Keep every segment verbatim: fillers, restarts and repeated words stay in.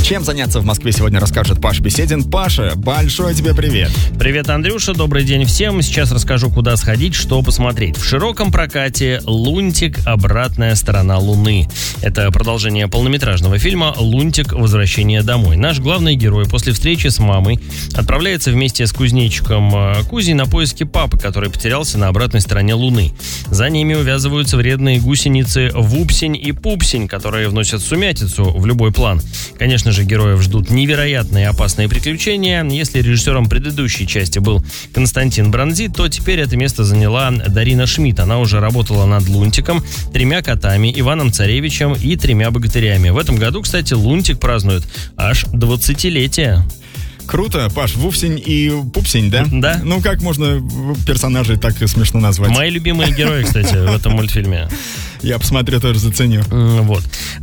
Чем заняться в Москве сегодня, расскажет Паша Беседин. Паша, большой тебе привет. Привет, Андрюша, добрый день всем. Сейчас расскажу, куда сходить, что посмотреть. В широком прокате «Лунтик. Обратная сторона Луны». Это продолжение полнометражного фильма «Лунтик. Возвращение домой». Наш главный герой после встречи с мамой отправляется вместе с кузнечиком Кузей на поиски папы, который потерялся на обратной стороне Луны. За ними увязываются вредные гусеницы Вупсень и Пупсень, которые вносят сумятицу в любой план. Конечно же, героев ждут невероятные и опасные приключения. Если режиссером предыдущей части был Константин Бронзи, то теперь это место заняла Дарина Шмидт. Она уже работала над «Лунтиком», «Тремя котами», «Иваном Царевичем» и «Тремя богатырями». В этом году, кстати, «Лунтик» празднует аж двадцатилетие. Круто, Паш, Вупсень и Пупсень, да? Да. Ну, как можно персонажей так смешно назвать? Мои любимые герои, кстати, в этом мультфильме. Я посмотрю, тоже заценю. Вот.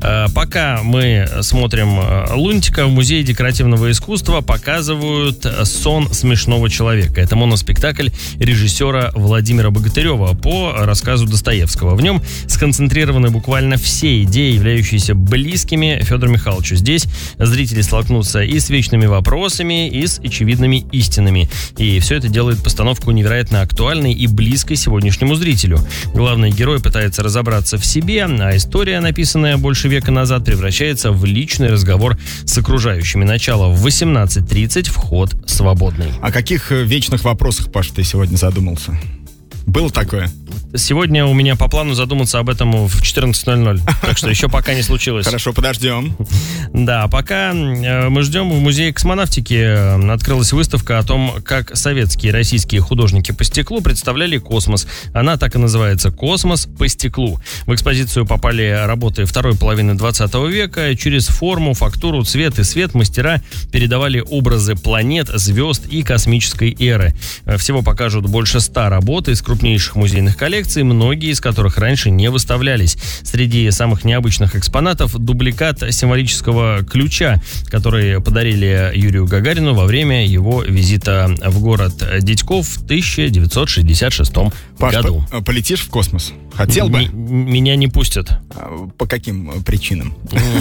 Пока мы смотрим «Лунтика», в Музее декоративного искусства показывают «Сон смешного человека». Это моноспектакль режиссера Владимира Богатырева по рассказу Достоевского. В нем сконцентрированы буквально все идеи, являющиеся близкими Федору Михайловичу. Здесь зрители столкнутся и с вечными вопросами, и с очевидными истинами. И все это делает постановку невероятно актуальной и близкой сегодняшнему зрителю. Главный герой пытается разобраться в себе, а история, написанная больше века назад, превращается в личный разговор с окружающими. Начало в восемнадцать тридцать, вход свободный. О каких вечных вопросах, Паш, ты сегодня задумался? Было такое? Сегодня у меня по плану задуматься об этом в четырнадцать ноль ноль. Так что еще пока не случилось. Хорошо, подождем. Да, пока мы ждем, в Музее космонавтики открылась выставка о том, как советские и российские художники по стеклу представляли космос. Она так и называется «Космос по стеклу». В экспозицию попали работы второй половины двадцатого века. Через форму, фактуру, цвет и свет мастера передавали образы планет, звезд и космической эры. Всего покажут больше ста работ из крупнейших музейных коллекций, многие из которых раньше не выставлялись. Среди самых необычных экспонатов дубликат символического ключа, который подарили Юрию Гагарину во время его визита в город Дядьков в тысяча девятьсот шестьдесят шестом Паш, году. По- полетишь в космос? Хотел бы? М- меня не пустят. По каким причинам?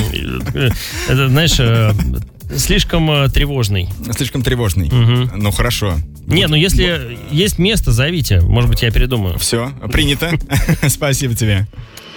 Это, знаешь, слишком тревожный. Слишком тревожный. Угу. Ну, хорошо. Не, ну если есть место, зовите. Может быть, я передумаю. Все, принято. Спасибо тебе.